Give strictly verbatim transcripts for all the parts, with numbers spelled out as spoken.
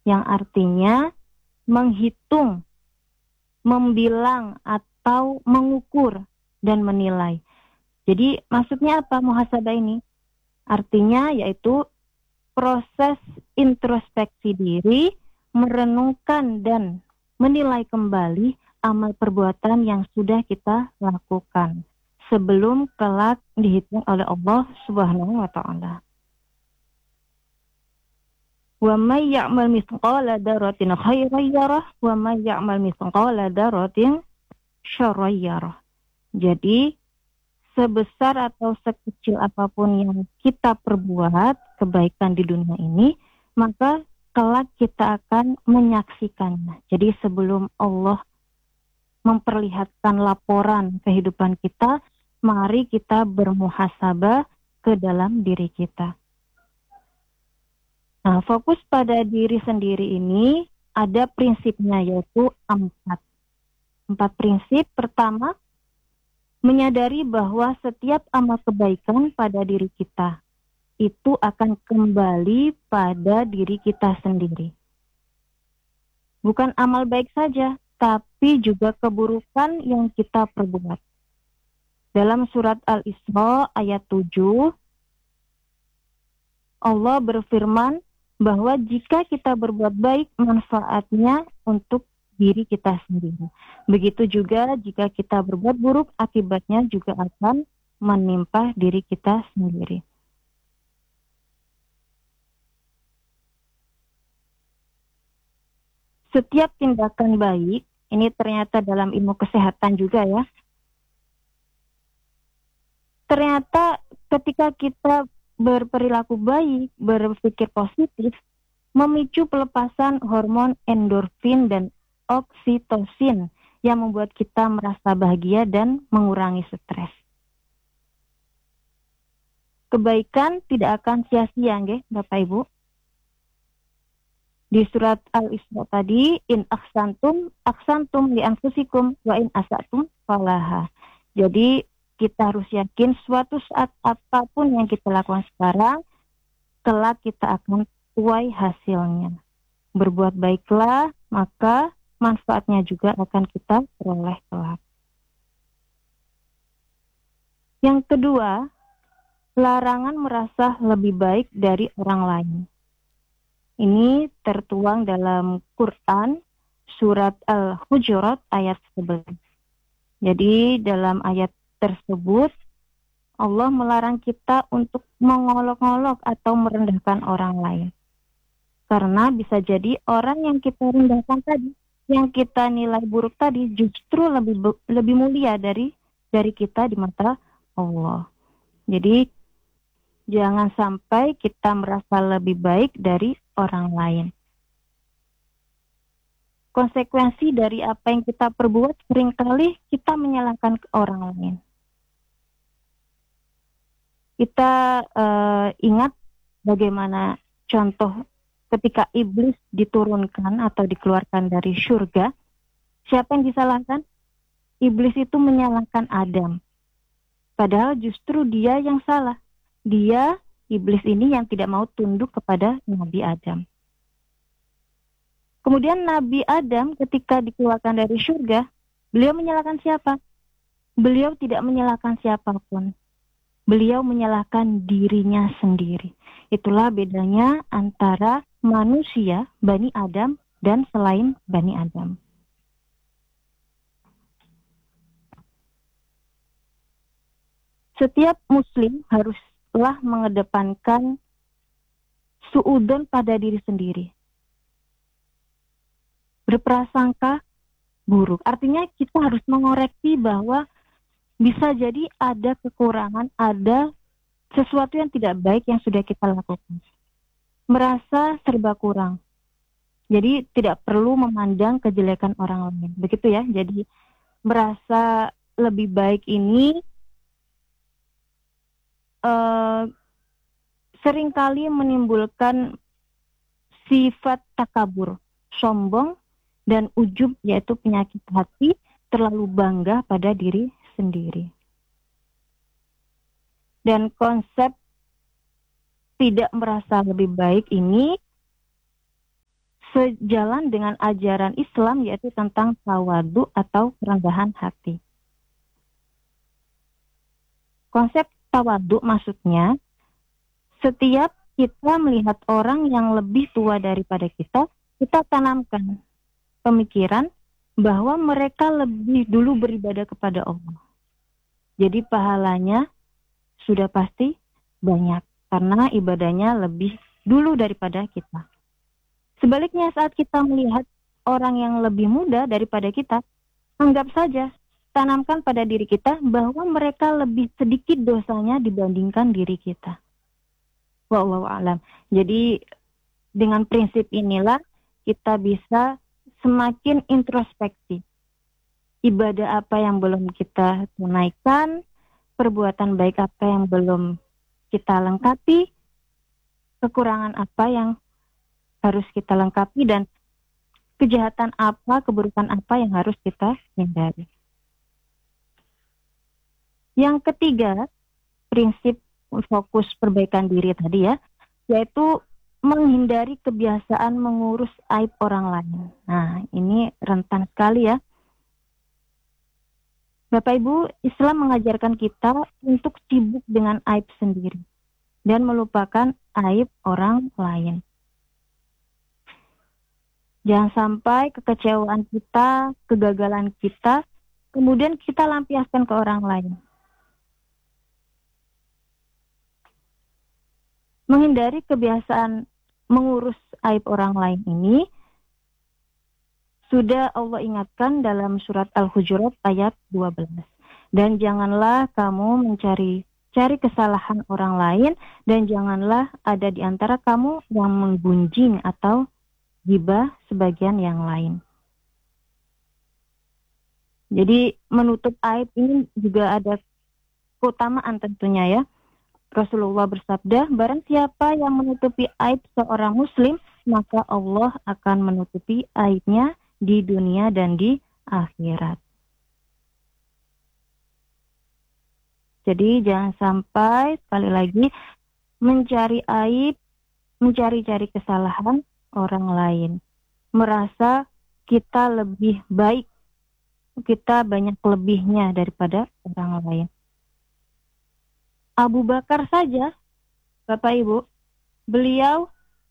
yang artinya menghitung, membilang atau mengukur dan menilai. Jadi maksudnya apa muhasabah ini? Artinya yaitu proses introspeksi diri, merenungkan dan menilai kembali amal perbuatan yang sudah kita lakukan sebelum kelak dihitung oleh Allah Subhanahu wa taala. Wa may ya'mal mithqala dzarratin khairan yarah wa may ya'mal mithqala dzarratin syarran yarah. Jadi sebesar atau sekecil apapun yang kita perbuat kebaikan di dunia ini, maka kelak kita akan menyaksikannya. Jadi sebelum Allah memperlihatkan laporan kehidupan kita, mari kita bermuhasabah ke dalam diri kita. Nah, fokus pada diri sendiri ini ada prinsipnya, yaitu empat. Empat prinsip. Pertama, menyadari bahwa setiap amal kebaikan pada diri kita itu akan kembali pada diri kita sendiri. Bukan amal baik saja, tapi juga keburukan yang kita perbuat. Dalam surat Al-Isra ayat tujuh, Allah berfirman bahwa jika kita berbuat baik, manfaatnya untuk diri kita sendiri. Begitu juga jika kita berbuat buruk, akibatnya juga akan menimpa diri kita sendiri. Setiap tindakan baik, ini ternyata dalam ilmu kesehatan juga ya, ternyata ketika kita berperilaku baik, berpikir positif, memicu pelepasan hormon endorfin dan oksitosin yang membuat kita merasa bahagia dan mengurangi stres. Kebaikan tidak akan sia-sia, nggih, Bapak Ibu. Di surat Al-Isra tadi, in aksantum, aksantum li anfusikum wa in asatum falaha. Jadi kita harus yakin suatu saat apapun yang kita lakukan sekarang, kelak kita akan tuai hasilnya. Berbuat baiklah, maka manfaatnya juga akan kita peroleh kelak. Yang kedua, larangan merasa lebih baik dari orang lain. Ini tertuang dalam Quran surat Al-Hujurat ayat sebelas. Jadi dalam ayat tersebut Allah melarang kita untuk mengolok-olok atau merendahkan orang lain. Karena bisa jadi orang yang kita rendahkan tadi, yang kita nilai buruk tadi justru lebih lebih mulia dari dari kita di mata Allah. Jadi jangan sampai kita merasa lebih baik dari orang lain. Konsekuensi dari apa yang kita perbuat seringkali kita menyalahkan orang lain. Kita uh, ingat bagaimana contoh ketika iblis diturunkan atau dikeluarkan dari surga, siapa yang disalahkan? Iblis itu menyalahkan Adam. Padahal justru dia yang salah. Dia, iblis ini yang tidak mau tunduk kepada Nabi Adam. Kemudian Nabi Adam ketika dikeluarkan dari surga, beliau menyalahkan siapa? Beliau tidak menyalahkan siapapun. Beliau menyalahkan dirinya sendiri. Itulah bedanya antara manusia, Bani Adam, dan selain Bani Adam. Setiap muslim haruslah mengedepankan suudzon pada diri sendiri. Berprasangka buruk. Artinya kita harus mengoreksi bahwa bisa jadi ada kekurangan, ada sesuatu yang tidak baik yang sudah kita lakukan. Merasa serba kurang. Jadi tidak perlu memandang kejelekan orang lain. Begitu ya. Jadi merasa lebih baik ini uh, seringkali menimbulkan sifat takabur, sombong, dan ujub, yaitu penyakit hati, terlalu bangga pada diri sendiri. Dan konsep tidak merasa lebih baik ini sejalan dengan ajaran Islam, yaitu tentang tawadu atau kerendahan hati. Konsep tawadu maksudnya, setiap kita melihat orang yang lebih tua daripada kita, kita tanamkan pemikiran bahwa mereka lebih dulu beribadah kepada Allah. Jadi pahalanya sudah pasti banyak, karena ibadahnya lebih dulu daripada kita. Sebaliknya, saat kita melihat orang yang lebih muda daripada kita, anggap saja, tanamkan pada diri kita bahwa mereka lebih sedikit dosanya dibandingkan diri kita. Wallahu a'lam. Jadi dengan prinsip inilah kita bisa semakin introspeksi. Ibadah apa yang belum kita tunaikan, perbuatan baik apa yang belum kita lengkapi, kekurangan apa yang harus kita lengkapi, dan kejahatan apa, keburukan apa yang harus kita hindari. Yang ketiga, prinsip fokus perbaikan diri tadi ya, yaitu menghindari kebiasaan mengurus aib orang lain. Nah, ini rentan sekali ya. Bapak Ibu, Islam mengajarkan kita untuk sibuk dengan aib sendiri dan melupakan aib orang lain. Jangan sampai kekecewaan kita, kegagalan kita, kemudian kita lampiaskan ke orang lain. Menghindari kebiasaan mengurus aib orang lain ini sudah Allah ingatkan dalam surat Al-Hujurat ayat dua belas. Dan janganlah kamu mencari cari kesalahan orang lain, dan janganlah ada di antara kamu yang menggunjing atau ghibah sebagian yang lain. Jadi menutup aib ini juga ada keutamaan tentunya ya. Rasulullah bersabda, barang siapa yang menutupi aib seorang muslim, maka Allah akan menutupi aibnya di dunia dan di akhirat. Jadi jangan sampai sekali lagi mencari aib, mencari-cari kesalahan orang lain, merasa kita lebih baik, kita banyak lebihnya daripada orang lain. Abu Bakar saja, Bapak Ibu, beliau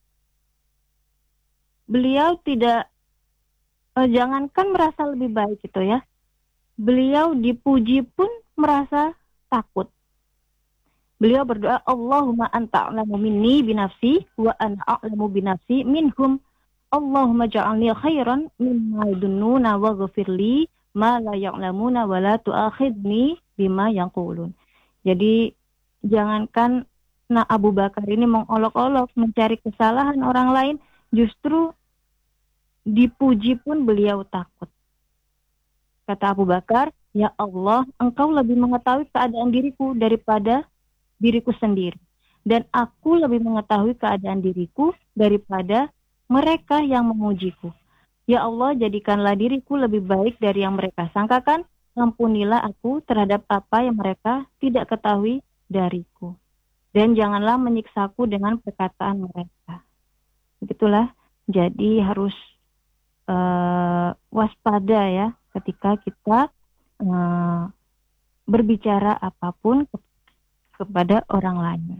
beliau tidak eh, jangankan merasa lebih baik gitu ya, beliau dipuji pun merasa takut. Beliau berdoa, Allahumma anta a'lamu minni binafsi wa ana a'lamu binafsi minhum. Allahumma ja'alni khairan mimma yadunnuna wa ghafirli ma la ya'lamuna wa la tu'akhidni bima yaqulun. Jadi jangankan nah Abu Bakar ini mengolok-olok mencari kesalahan orang lain, justru dipuji pun beliau takut. Kata Abu Bakar, ya Allah, engkau lebih mengetahui keadaan diriku daripada diriku sendiri, dan aku lebih mengetahui keadaan diriku daripada mereka yang memujiku. Ya Allah, jadikanlah diriku lebih baik dari yang mereka sangkakan, ampunilah aku terhadap apa yang mereka tidak ketahui dariku, dan janganlah menyiksaku dengan perkataan mereka. Begitulah, jadi harus uh, waspada ya ketika kita uh, berbicara apapun ke- kepada orang lain.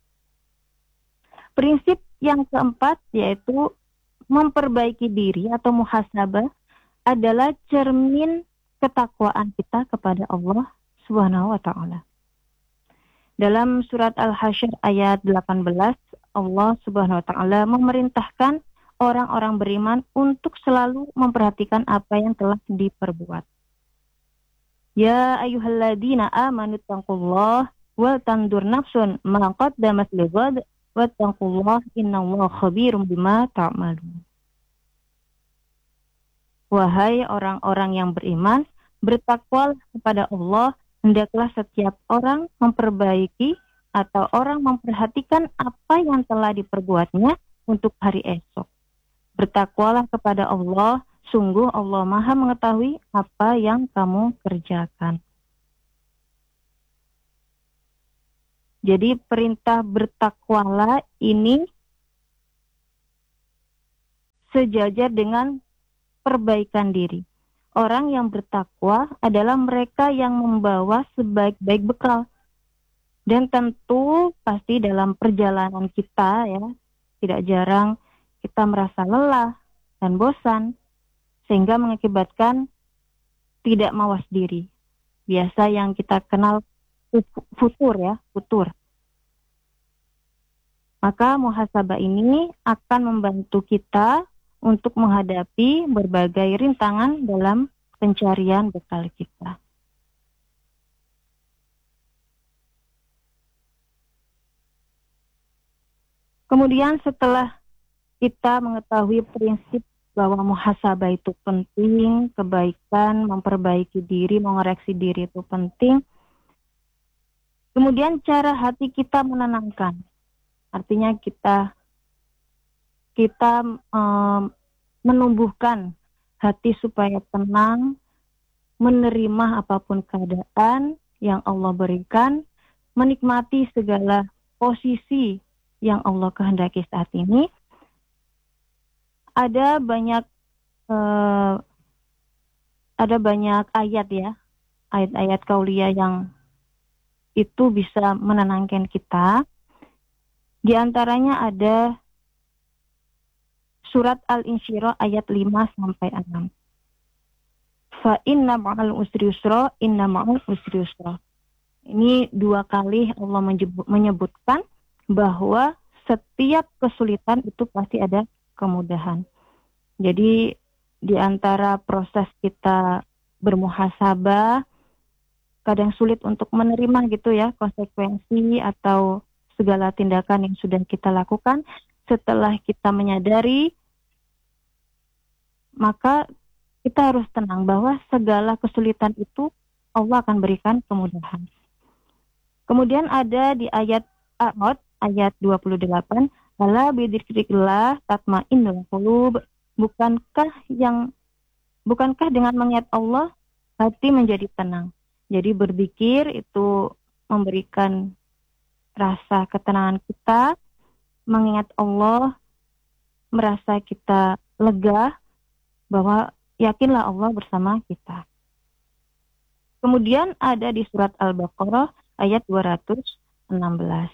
Prinsip yang keempat yaitu memperbaiki diri atau muhasabah adalah cermin ketakwaan kita kepada Allah Subhanahu wa taala. Dalam surat Al-Hasyr ayat delapan belas, Allah Subhanahu wa taala memerintahkan orang-orang beriman untuk selalu memperhatikan apa yang telah diperbuat. Ya ayyuhalladzina amanu taqullaha wa tandur nafsun ma qaddamat lighad wattaqullaha innallaha khabirum bima ta'malun. Wahai orang-orang yang beriman, bertakwalah kepada Allah, hendaklah setiap orang memperbaiki atau orang memperhatikan apa yang telah diperbuatnya untuk hari esok. Bertakwalah kepada Allah, sungguh Allah Maha mengetahui apa yang kamu kerjakan. Jadi perintah bertakwalah ini sejajar dengan perbaikan diri. Orang yang bertakwa adalah mereka yang membawa sebaik-baik bekal. Dan tentu pasti dalam perjalanan kita ya, tidak jarang kita merasa lelah dan bosan, sehingga mengakibatkan tidak mawas diri. Biasa yang kita kenal futur ya, futur. Maka muhasabah ini akan membantu kita untuk menghadapi berbagai rintangan dalam pencarian bekal kita. Kemudian setelah kita mengetahui prinsip bahwa muhasabah itu penting, kebaikan, memperbaiki diri, mengoreksi diri itu penting. Kemudian cara hati kita menenangkan. Artinya kita kita um, menumbuhkan hati supaya tenang, menerima apapun keadaan yang Allah berikan, menikmati segala posisi yang Allah kehendaki saat ini. Ada banyak uh, ada banyak ayat ya, ayat-ayat kauliyah yang itu bisa menenangkan kita. Di antaranya ada surat Al-Insyirah ayat lima sampai enam. Fa inna ma'al usri yusra, inna ma'al usri yusra. Ini dua kali Allah menyebutkan bahwa setiap kesulitan itu pasti ada kemudahan. Jadi di antara proses kita bermuhasabah, kadang sulit untuk menerima gitu ya konsekuensi atau segala tindakan yang sudah kita lakukan. Setelah kita menyadari, maka kita harus tenang bahwa segala kesulitan itu Allah akan berikan kemudahan. Kemudian ada di ayat A'ad ayat dua puluh delapan, ala bidzikrillah tatmainnul qulub. Bukankah yang bukankah dengan mengingat Allah hati menjadi tenang. Jadi berzikir itu memberikan rasa ketenangan kita, mengingat Allah merasa kita lega bahwa yakinlah Allah bersama kita. Kemudian ada di surat Al-Baqarah ayat dua ratus enam belas.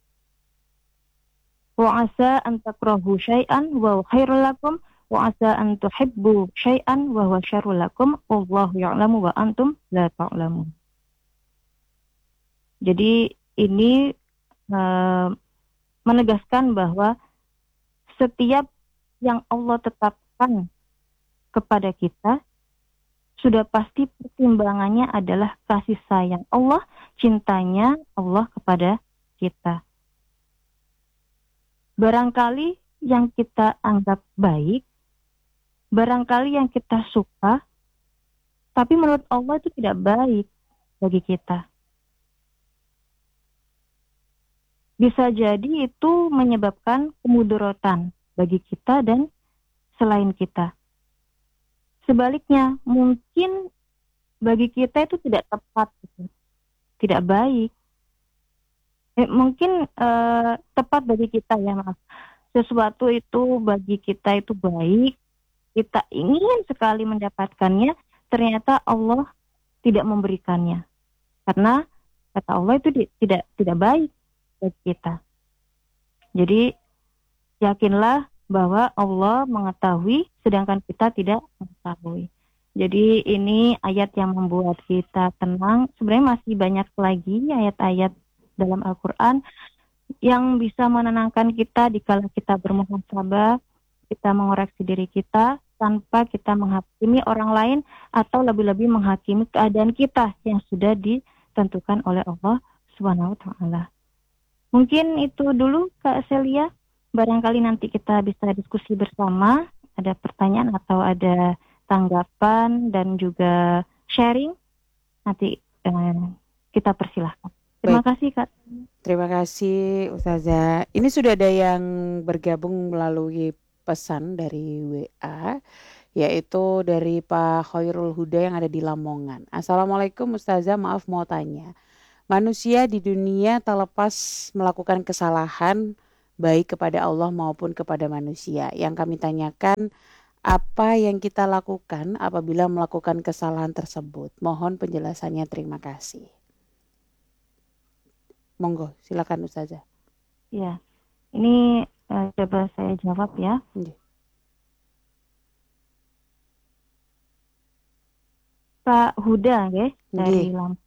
Wa asa an takrahu syai'an wa huwa khairul lakum wa asa an tuhibbu syai'an wa huwa syarrul lakum wallahu ya'lamu wa antum la ta'lamun. Jadi ini uh, menegaskan bahwa setiap yang Allah tetapkan kepada kita sudah pasti pertimbangannya adalah kasih sayang Allah, cintanya Allah kepada kita. Barangkali yang kita anggap baik, barangkali yang kita suka, tapi menurut Allah itu tidak baik bagi kita. Bisa jadi itu menyebabkan kemudaratan bagi kita dan selain kita. Sebaliknya, mungkin bagi kita itu tidak tepat, gitu. Tidak baik. Eh, mungkin eh, tepat bagi kita ya, maaf. Sesuatu itu bagi kita itu baik, kita ingin sekali mendapatkannya, ternyata Allah tidak memberikannya. Karena kata Allah itu di, tidak tidak baik bagi kita. Jadi yakinlah bahwa Allah mengetahui sedangkan kita tidak mengetahui. Jadi ini ayat yang membuat kita tenang. Sebenarnya masih banyak lagi ayat-ayat dalam Al-Quran yang bisa menenangkan kita dikala kita bermuhasabah, kita mengoreksi diri kita tanpa kita menghakimi orang lain atau lebih-lebih menghakimi keadaan kita yang sudah ditentukan oleh Allah Subhanahu wa taala. Mungkin itu dulu Kak Celia. Barangkali nanti kita bisa diskusi bersama, ada pertanyaan atau ada tanggapan dan juga sharing, nanti eh, kita persilahkan. Terima Baik. kasih Kak. Terima kasih Ustazah. Ini sudah ada yang bergabung melalui pesan dari W A, yaitu dari Pak Khairul Huda yang ada di Lamongan. Assalamualaikum Ustazah, maaf mau tanya. Manusia di dunia tak lepas melakukan kesalahan, baik kepada Allah maupun kepada manusia. Yang kami tanyakan, apa yang kita lakukan apabila melakukan kesalahan tersebut? Mohon penjelasannya, terima kasih. Monggo, silakan Ustazah. Ya, ini uh, coba saya jawab ya. Nggih. Pak Huda, ya, dari Nggih. Lampung.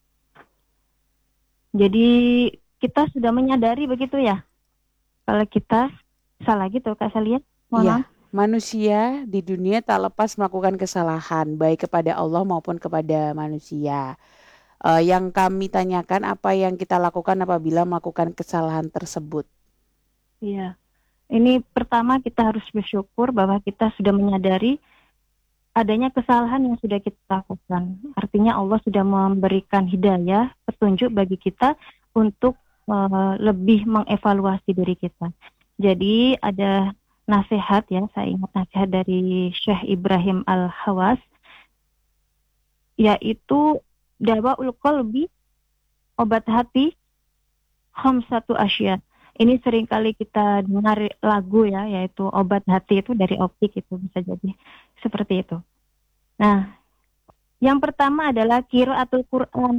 Jadi kita sudah menyadari begitu ya, kalau kita salah gitu, Kak Salia. Iya, manusia di dunia tak lepas melakukan kesalahan, baik kepada Allah maupun kepada manusia. Uh, yang kami tanyakan, apa yang kita lakukan apabila melakukan kesalahan tersebut? Iya, ini pertama kita harus bersyukur bahwa kita sudah menyadari adanya kesalahan yang sudah kita lakukan. Artinya Allah sudah memberikan hidayah, petunjuk bagi kita untuk uh, lebih mengevaluasi diri kita. Jadi ada nasihat ya, saya ingat nasihat dari Syekh Ibrahim Al-Hawas, yaitu dawaul qalbi, obat hati, khamsatu asya. Ini seringkali kita dengar lagu ya, yaitu obat hati itu dari Opik, itu bisa jadi seperti itu. Nah, yang pertama adalah qiraatul Quran.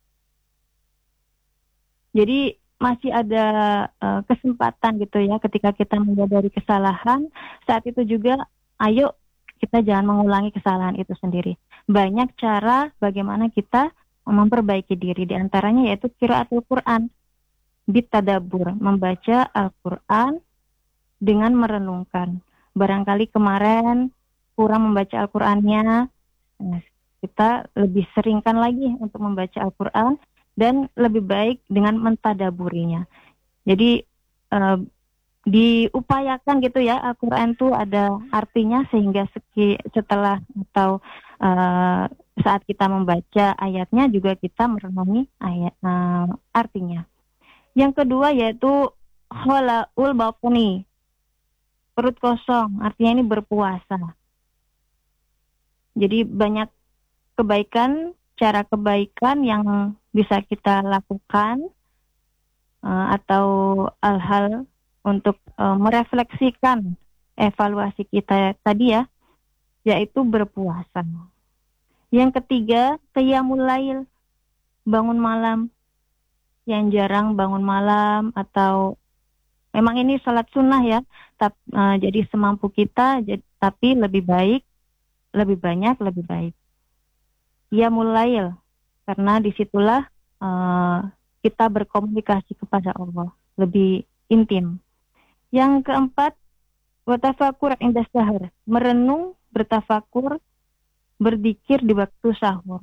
Jadi masih ada uh, kesempatan gitu ya, ketika kita menyadari kesalahan, saat itu juga ayo kita jangan mengulangi kesalahan itu sendiri. Banyak cara bagaimana kita memperbaiki diri, di antaranya yaitu qiraatul Quran. Bitadabur, membaca Al-Quran dengan merenungkan. Barangkali kemarin kurang membaca Al-Qurannya, nah, kita lebih seringkan lagi untuk membaca Al-Quran dan lebih baik dengan mentadaburinya. Jadi uh, diupayakan gitu ya, Al-Quran itu ada artinya, sehingga seki, setelah atau uh, saat kita membaca ayatnya juga kita merenungi ayat uh, artinya. Yang kedua yaitu kholaul batni, perut kosong, artinya ini berpuasa. Jadi banyak kebaikan, cara kebaikan yang bisa kita lakukan uh, atau hal-hal untuk uh, merefleksikan evaluasi kita tadi ya, yaitu berpuasa. Yang ketiga, qiyamul lail, bangun malam. Yang jarang bangun malam atau memang ini salat sunnah ya, tapi, uh, jadi semampu kita, jadi, tapi lebih baik, lebih banyak, lebih baik. Ya mulail, karena disitulah uh, kita berkomunikasi kepada Allah lebih intim. Yang keempat, watafakur indah sahur, merenung, bertafakur, berzikir di waktu sahur.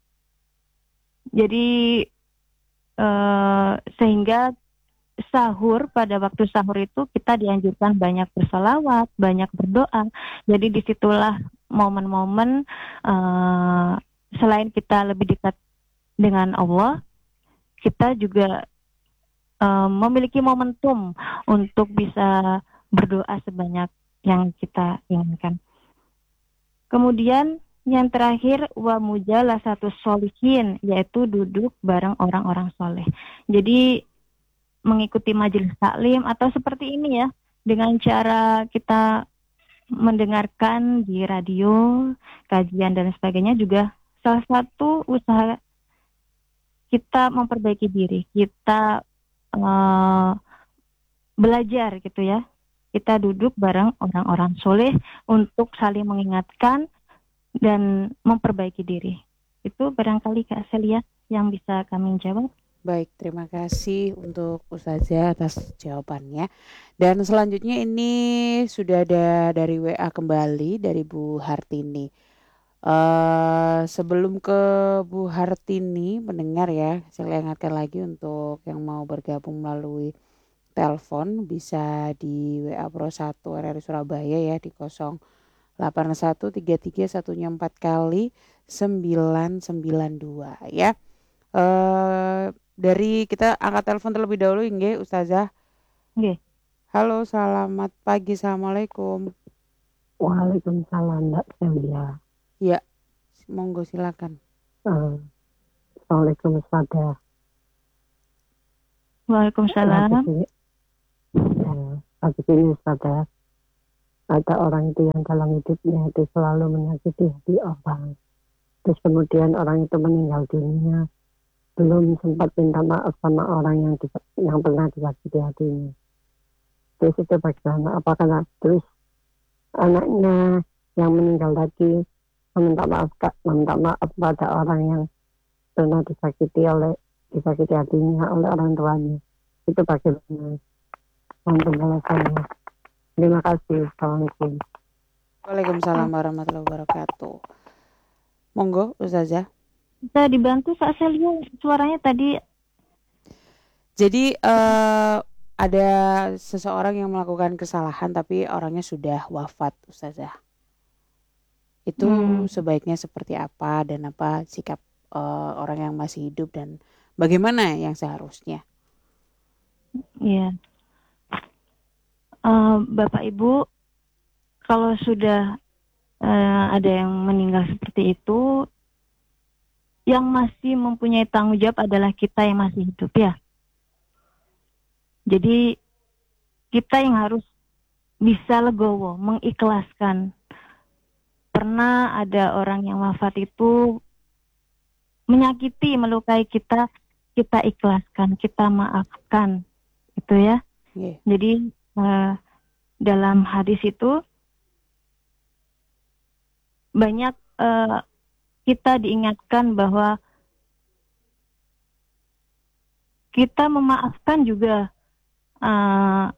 Jadi Uh, sehingga sahur, pada waktu sahur itu kita dianjurkan banyak bersalawat, banyak berdoa. Jadi disitulah momen-momen uh, selain kita lebih dekat dengan Allah, kita juga uh, memiliki momentum untuk bisa berdoa sebanyak yang kita inginkan. Kemudian yang terakhir, wa mujalasatus sholihin, yaitu duduk bareng orang-orang soleh. Jadi mengikuti majelis taklim atau seperti ini ya, dengan cara kita mendengarkan di radio, kajian dan sebagainya, juga salah satu usaha kita memperbaiki diri, kita uh, belajar gitu ya. Kita duduk bareng orang-orang soleh untuk saling mengingatkan dan memperbaiki diri. Itu barangkali Kak Celia yang bisa kami jawab. Baik, terima kasih untuk Ustazah atas jawabannya. Dan selanjutnya ini sudah ada dari W A kembali dari Bu Hartini. Uh, sebelum ke Bu Hartini pendengar ya, saya ingatkan lagi untuk yang mau bergabung melalui telepon bisa di W A Pro satu R R Surabaya ya di nol delapan satu tiga tiga satunya empat kali sembilan sembilan dua ya. Uh, dari kita angkat telepon terlebih dahulu nggih Ustazah. Nggih. Halo, selamat pagi. Assalamualaikum. Waalaikumsalam Mbak Celia. Ya, monggo silakan. Uh, Assalamualaikum Ustazah. Waalaikumsalam. Ya, kasus ini Ustaz ya. Ada orang itu yang dalam hidupnya itu selalu menyakiti hati orang. Terus kemudian orang itu meninggal dunia, belum sempat minta maaf sama orang yang di, yang pernah disakiti hatinya. Terus itu bagaimana? Apakah terus anaknya yang meninggal tadi meminta maaf, meminta maaf pada orang yang pernah disakiti oleh disakiti hatinya oleh orang tuanya? Itu bagaimana untuk pembahasannya? Terima kasih. Assalamualaikum. Waalaikumsalam warahmatullahi wabarakatuh. Monggo Ustazah. Bisa dibantu Kak Celia, suaranya tadi. Jadi uh, ada seseorang yang melakukan kesalahan tapi orangnya sudah wafat Ustazah. Itu Hmm. sebaiknya seperti apa dan apa sikap uh, orang yang masih hidup dan bagaimana yang seharusnya? Iya. Uh, Bapak Ibu, kalau sudah uh, ada yang meninggal seperti itu, yang masih mempunyai tanggung jawab adalah kita yang masih hidup ya. Jadi kita yang harus bisa legowo, mengikhlaskan. Pernah ada orang yang wafat itu menyakiti, melukai kita, kita ikhlaskan, kita maafkan, gitu ya. Yeah. Jadi uh, dalam hadis itu banyak uh, kita diingatkan bahwa kita memaafkan juga uh,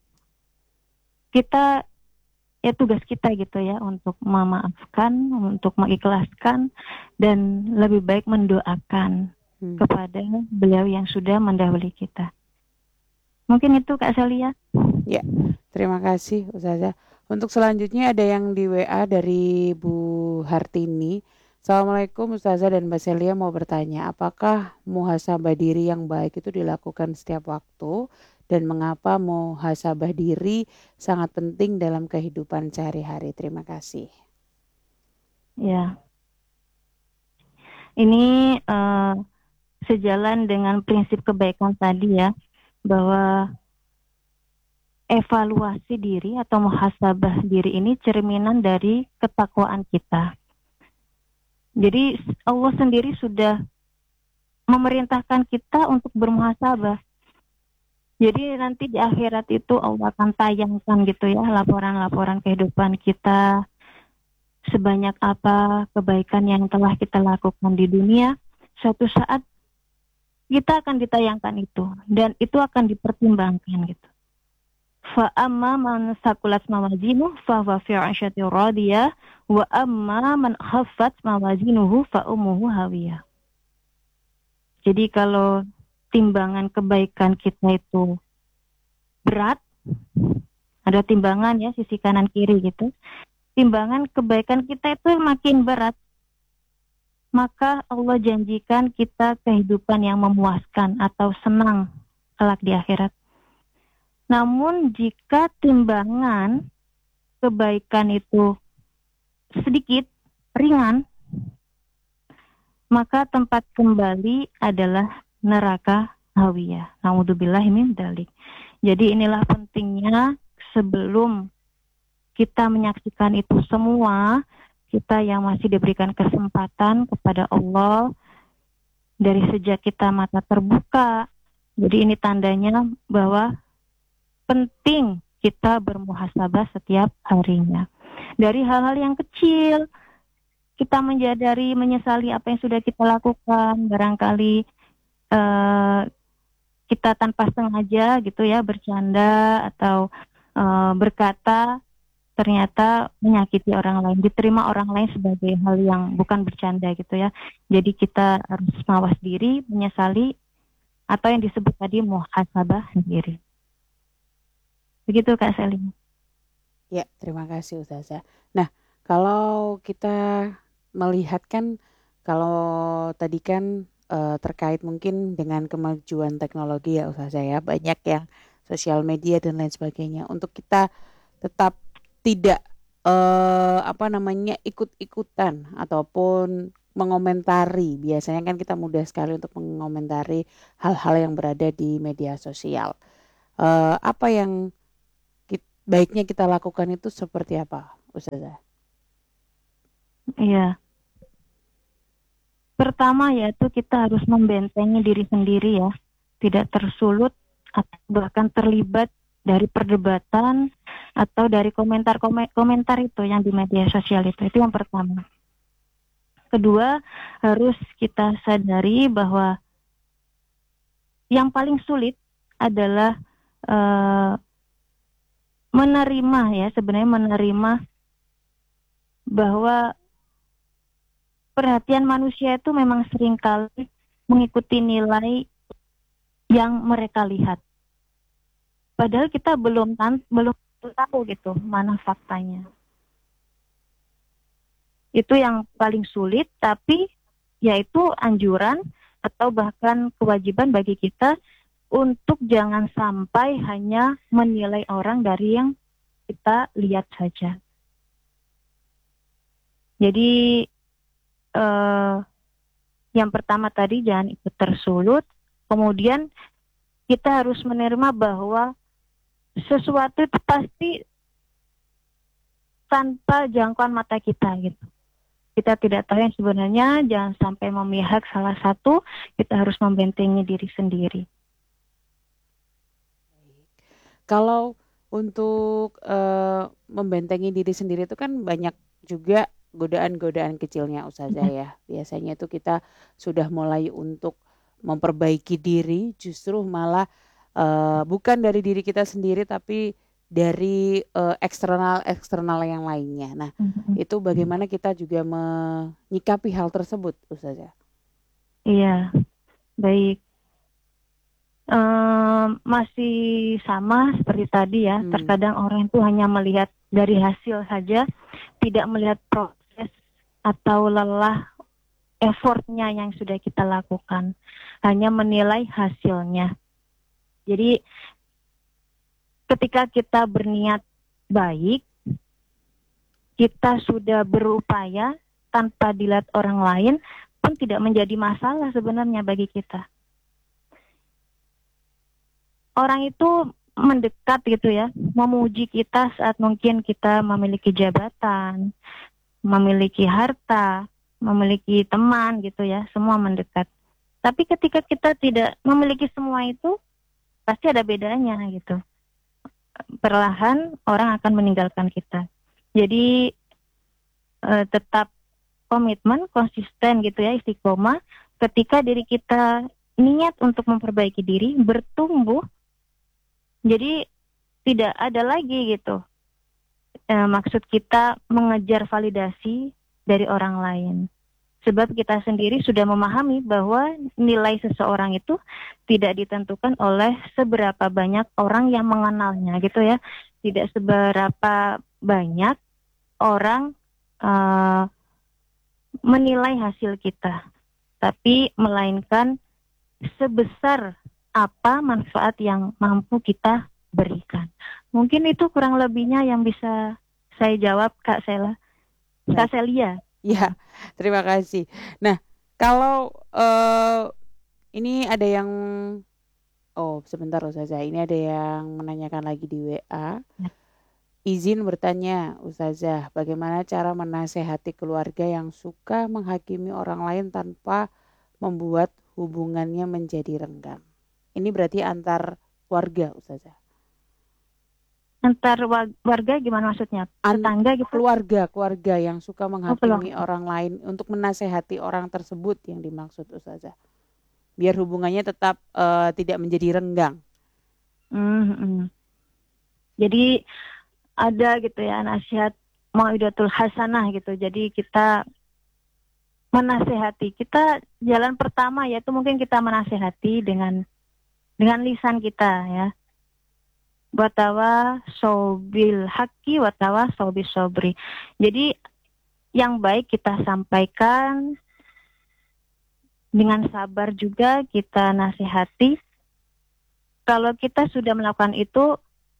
kita ya tugas kita gitu ya untuk memaafkan, untuk mengikhlaskan dan lebih baik mendoakan hmm. kepada beliau yang sudah mendahului kita. Mungkin itu Kak Celia. Ya, terima kasih Ustazah. Untuk selanjutnya ada yang di W A dari Bu Hartini. Assalamualaikum Ustazah dan Mbak Celia, mau bertanya, apakah muhasabah diri yang baik itu dilakukan setiap waktu dan mengapa muhasabah diri sangat penting dalam kehidupan sehari-hari? Terima kasih. Ya, ini uh, sejalan dengan prinsip kebaikan tadi ya, bahwa evaluasi diri atau muhasabah diri ini cerminan dari ketakwaan kita. Jadi Allah sendiri sudah memerintahkan kita untuk bermuhasabah. Jadi nanti di akhirat itu Allah akan tayangkan gitu ya laporan-laporan kehidupan kita, sebanyak apa kebaikan yang telah kita lakukan di dunia. Suatu saat kita akan ditayangkan itu dan itu akan dipertimbangkan gitu. Fa amma man saqulat mawazinuhu fa huwa fi 'ishatin radiyah wa amma man khaffat mawazinuhu fa ummuhu hawiyah. Jadi kalau timbangan kebaikan kita itu berat, ada timbangan ya sisi kanan kiri gitu. Timbangan kebaikan kita itu makin berat, maka Allah janjikan kita kehidupan yang memuaskan atau senang kelak di akhirat. Namun jika timbangan kebaikan itu sedikit, ringan, maka tempat kembali adalah neraka hawiyah. Na'udzubillahi min dzalik. Jadi inilah pentingnya sebelum kita menyaksikan itu semua, kita yang masih diberikan kesempatan kepada Allah dari sejak kita mata terbuka. Jadi ini tandanya bahwa penting kita bermuhasabah setiap harinya. Dari hal-hal yang kecil, kita menyadari, menyesali apa yang sudah kita lakukan. Barangkali uh, kita tanpa sengaja gitu ya, bercanda atau uh, berkata ternyata menyakiti orang lain, diterima orang lain sebagai hal yang bukan bercanda gitu ya. Jadi kita harus mawas diri, menyesali, atau yang disebut tadi muhasabah diri. Begitu Kak Selin. Ya, terima kasih Ustazah. Nah, kalau kita melihat kan, kalau tadi kan uh, terkait mungkin dengan kemajuan teknologi ya Ustazah ya, banyak yang sosial media dan lain sebagainya. Untuk kita tetap tidak uh, apa namanya ikut-ikutan ataupun mengomentari, biasanya kan kita mudah sekali untuk mengomentari hal-hal yang berada di media sosial. Uh, apa yang baiknya kita lakukan itu seperti apa, Ustazah? Iya. Pertama yaitu kita harus membentengi diri sendiri ya, tidak tersulut atau bahkan terlibat dari perdebatan atau dari komentar-komentar itu yang di media sosial itu. Itu yang pertama. Kedua, harus kita sadari bahwa yang paling sulit adalah uh, menerima ya, sebenarnya menerima bahwa perhatian manusia itu memang seringkali mengikuti nilai yang mereka lihat. Padahal kita belum belum tahu gitu mana faktanya. Itu yang paling sulit, tapi yaitu anjuran atau bahkan kewajiban bagi kita untuk jangan sampai hanya menilai orang dari yang kita lihat saja. Jadi eh, yang pertama tadi jangan ikut tersulut, kemudian kita harus menerima bahwa sesuatu itu pasti tanpa jangkauan mata kita gitu. Kita tidak tahu yang sebenarnya, jangan sampai memihak salah satu, kita harus membentengi diri sendiri. Kalau untuk uh, membentengi diri sendiri itu kan banyak juga godaan-godaan kecilnya Ustazah ya. Biasanya itu kita sudah mulai untuk memperbaiki diri, justru malah uh, bukan dari diri kita sendiri tapi dari uh, eksternal-eksternal yang lainnya. Nah, mm-hmm. itu bagaimana kita juga menyikapi hal tersebut, Ustazah? Iya, baik. Um, masih sama seperti tadi ya. Hmm. Terkadang orang itu hanya melihat dari hasil saja, tidak melihat proses atau lelah effortnya yang sudah kita lakukan, hanya menilai hasilnya. Jadi ketika kita berniat baik, kita sudah berupaya tanpa dilihat orang lain pun tidak menjadi masalah sebenarnya bagi kita. Orang itu mendekat gitu ya, memuji kita saat mungkin kita memiliki jabatan, memiliki harta, memiliki teman gitu ya, semua mendekat. Tapi ketika kita tidak memiliki semua itu, pasti ada bedanya gitu. Perlahan orang akan meninggalkan kita. Jadi eh, tetap komitmen, konsisten gitu ya, istiqomah. Ketika diri kita niat untuk memperbaiki diri, bertumbuh, jadi tidak ada lagi gitu eh, maksud kita mengejar validasi dari orang lain. Sebab kita sendiri sudah memahami bahwa nilai seseorang itu tidak ditentukan oleh seberapa banyak orang yang mengenalnya gitu ya. Tidak seberapa banyak orang uh, menilai hasil kita. Tapi melainkan sebesar apa manfaat yang mampu kita berikan. Mungkin itu kurang lebihnya yang bisa saya jawab Kak Sela. Kak Celia. Ya, terima kasih. Nah, kalau uh, ini ada yang, oh sebentar Ustazah, ini ada yang menanyakan lagi di W A. Izin bertanya Ustazah, bagaimana cara menasehati keluarga yang suka menghakimi orang lain tanpa membuat hubungannya menjadi renggang? Ini berarti antar warga Ustazah. Antar warga gimana maksudnya? Tetangga gitu? Keluarga, keluarga yang suka menghakimi oh, orang lain untuk menasehati orang tersebut yang dimaksud Ustazah. Biar hubungannya tetap uh, tidak menjadi renggang. Mm-hmm. Jadi ada gitu ya nasihat mau'idatul hasanah gitu. Jadi kita menasehati. Kita jalan pertama yaitu mungkin kita menasehati dengan dengan lisan kita ya. Watawa sobil haki watawa sobil sobri. Jadi yang baik kita sampaikan, dengan sabar juga kita nasihati. Kalau kita sudah melakukan itu,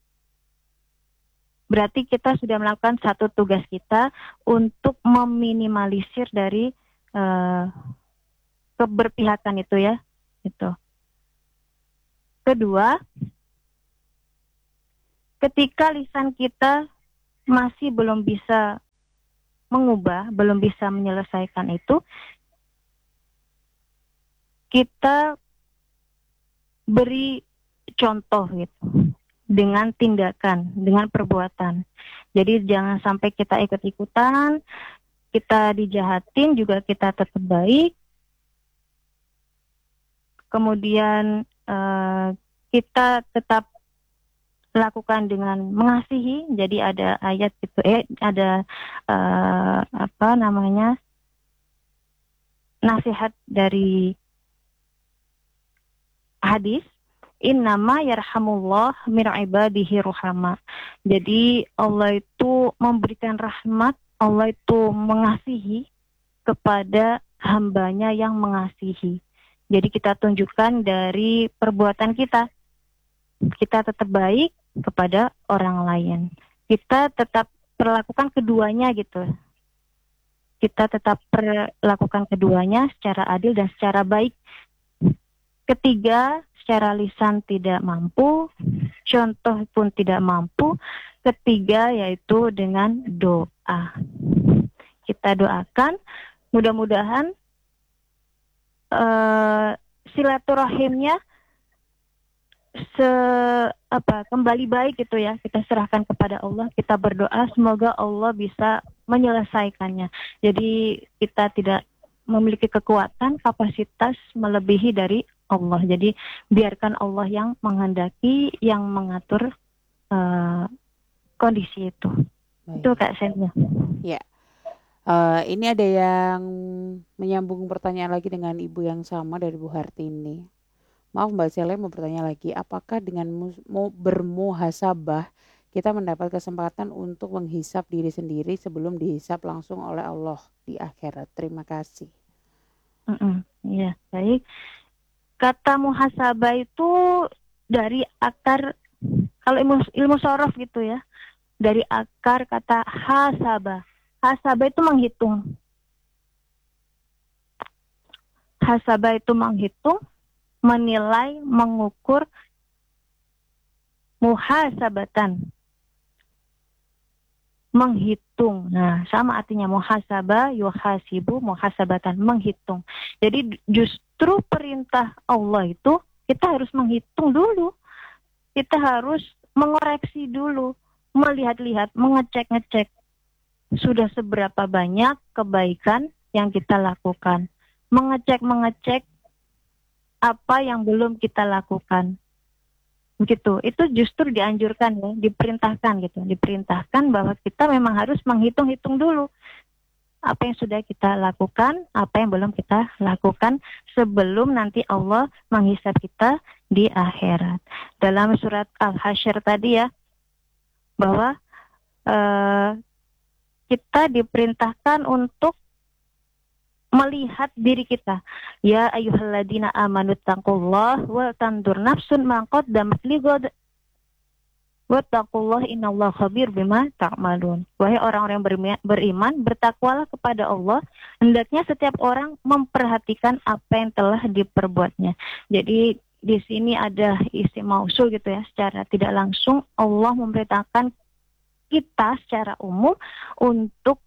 berarti kita sudah melakukan satu tugas kita untuk meminimalisir dari uh, keberpihakan itu ya. Itu. Kedua, ketika lisan kita masih belum bisa mengubah, belum bisa menyelesaikan itu, kita beri contoh gitu dengan tindakan, dengan perbuatan. Jadi jangan sampai kita ikut-ikutan, kita dijahatin juga kita tetap baik. Kemudian uh, kita tetap lakukan dengan mengasihi. Jadi ada ayat gitu, eh ada uh, apa namanya nasihat dari hadis. Innama yarhamullah min ibadihi ruhama. Jadi Allah itu memberikan rahmat, Allah itu mengasihi kepada hambanya yang mengasihi. Jadi kita tunjukkan dari perbuatan kita. Kita tetap baik kepada orang lain. Kita tetap perlakukan keduanya gitu. Kita tetap perlakukan keduanya secara adil dan secara baik. Ketiga, secara lisan tidak mampu, contoh pun tidak mampu. Ketiga yaitu dengan doa. Kita doakan, mudah-mudahan uh, silaturahimnya se apa kembali baik gitu ya. Kita serahkan kepada Allah, kita berdoa semoga Allah bisa menyelesaikannya. Jadi kita tidak memiliki kekuatan, kapasitas melebihi dari Allah. Jadi biarkan Allah yang menghendaki, yang mengatur uh, kondisi itu. Baik. Itu Kak Selnya. Ya. Uh, ini ada yang menyambung pertanyaan lagi dengan ibu yang sama dari Bu Hartini. Maaf Mbak Sele, mau bertanya lagi, apakah dengan mau bermuhasabah kita mendapat kesempatan untuk menghisap diri sendiri sebelum dihisap langsung oleh Allah di akhirat? Terima kasih. Iya, baik. Kata muhasabah itu dari akar, kalau ilmu, ilmu sorof gitu ya, dari akar kata hasabah. Hasabah itu menghitung. Hasabah itu menghitung, menilai, mengukur, muhasabatan. Menghitung. Nah, sama artinya muhasabah, yuhasibu, muhasabatan, menghitung. Jadi justru perintah Allah itu kita harus menghitung dulu. Kita harus mengoreksi dulu, melihat-lihat, mengecek-ngecek sudah seberapa banyak kebaikan yang kita lakukan. Mengecek-mengecek apa yang belum kita lakukan. Begitu, itu justru dianjurkan ya, diperintahkan gitu, diperintahkan bahwa kita memang harus menghitung-hitung dulu apa yang sudah kita lakukan, apa yang belum kita lakukan sebelum nanti Allah menghisab kita di akhirat. Dalam surat Al-Hasyr tadi ya, bahwa uh, kita diperintahkan untuk melihat diri kita. Ya ayyuhalladzina amanu taqullaha wa tandur nafsun ma qaddamat lighad wattaqullaha innallaha khabir bima ta'malun. Wahai orang-orang yang beriman, bertakwalah kepada Allah, hendaknya setiap orang memperhatikan apa yang telah diperbuatnya. Jadi di sini ada isim mausul gitu ya, secara tidak langsung Allah memerintahkan kita secara umum untuk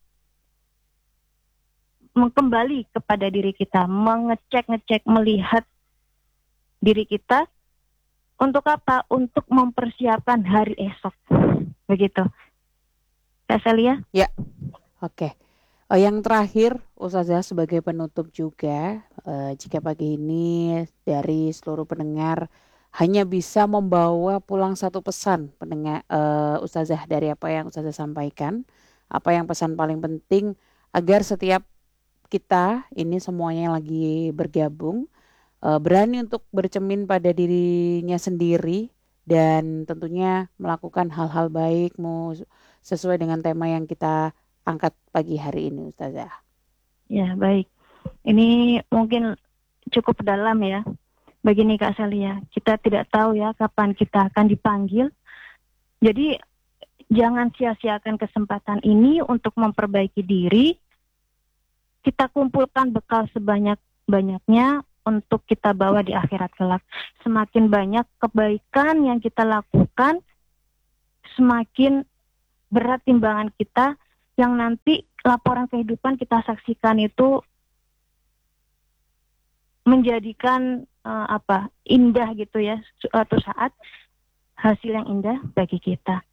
kembali kepada diri kita, mengecek-ngecek, melihat diri kita. Untuk apa? Untuk mempersiapkan hari esok. Begitu. Kak Celia? Ya, oke. Oh, yang terakhir, Ustazah sebagai penutup juga, eh, jika pagi ini dari seluruh pendengar hanya bisa membawa pulang satu pesan pendengar eh, Ustazah dari apa yang Ustazah sampaikan, apa yang pesan paling penting agar setiap kita ini semuanya yang lagi bergabung uh, berani untuk bercermin pada dirinya sendiri dan tentunya melakukan hal-hal baik mau sesuai dengan tema yang kita angkat pagi hari ini, Ustazah. Ya, baik. Ini mungkin cukup dalam ya. Begini Kak Celia, kita tidak tahu ya kapan kita akan dipanggil. Jadi jangan sia-siakan kesempatan ini untuk memperbaiki diri. Kita kumpulkan bekal sebanyak-banyaknya untuk kita bawa di akhirat kelak. Semakin banyak kebaikan yang kita lakukan, semakin berat timbangan kita, yang nanti laporan kehidupan kita saksikan itu menjadikan uh, apa indah gitu ya, suatu saat hasil yang indah bagi kita.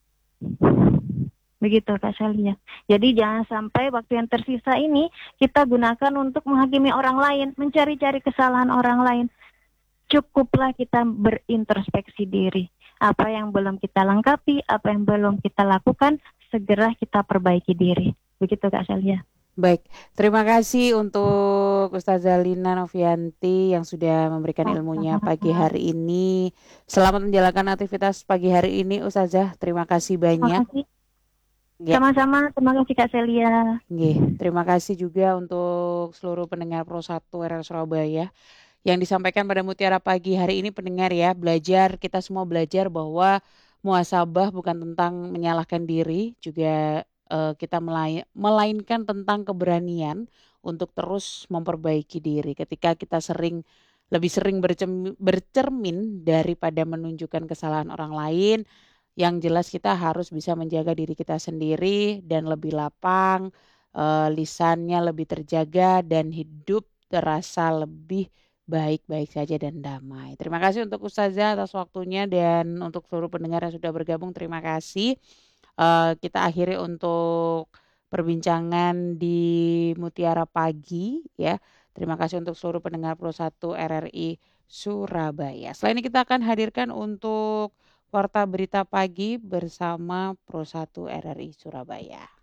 Begitu Kak Salia. Jadi jangan sampai waktu yang tersisa ini kita gunakan untuk menghakimi orang lain, mencari-cari kesalahan orang lain. Cukuplah kita berintrospeksi diri. Apa yang belum kita lengkapi, apa yang belum kita lakukan, segera kita perbaiki diri. Begitu Kak Salia. Baik, terima kasih untuk Ustazah Lina Novianti yang sudah memberikan ilmunya pagi hari ini. Selamat menjalankan aktivitas pagi hari ini Ustazah. Terima kasih banyak. Terima kasih. Ya. Sama-sama, terima kasih Kak Celia. Nggih, terima kasih juga untuk seluruh pendengar Pro satu R R Surabaya yang disampaikan pada Mutiara Pagi hari ini. Pendengar ya, belajar, kita semua belajar bahwa muhasabah bukan tentang menyalahkan diri, juga Uh, kita melai- melainkan tentang keberanian untuk terus memperbaiki diri. Ketika kita sering lebih sering bercem- bercermin daripada menunjukkan kesalahan orang lain, yang jelas kita harus bisa menjaga diri kita sendiri dan lebih lapang, uh, lisannya lebih terjaga dan hidup terasa lebih baik-baik saja dan damai. Terima kasih untuk Ustazah atas waktunya dan untuk seluruh pendengar yang sudah bergabung, terima kasih. Uh, kita akhiri untuk perbincangan di Mutiara Pagi ya. Terima kasih untuk seluruh pendengar Pro satu R R I Surabaya. Selain ini kita akan hadirkan untuk Warta Berita Pagi bersama Pro satu R R I Surabaya.